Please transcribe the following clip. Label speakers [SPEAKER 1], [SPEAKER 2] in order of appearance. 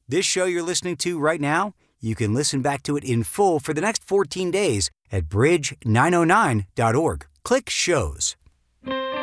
[SPEAKER 1] This show you're listening to right now, you can listen back to it in full for the next 14 days at bridge909.org. Click shows.